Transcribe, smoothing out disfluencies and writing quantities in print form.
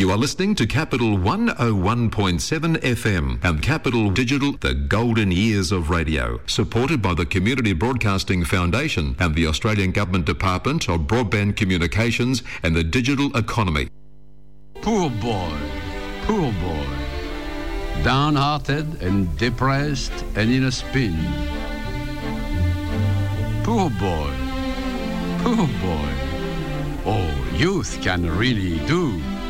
You are listening to Capital 101.7 FM and Capital Digital, the golden years of radio, supported by the Community Broadcasting Foundation and the Australian Government Department of Broadband Communications and the Digital Economy. Poor boy, downhearted and depressed and in a spin. Poor boy. Oh, youth can really do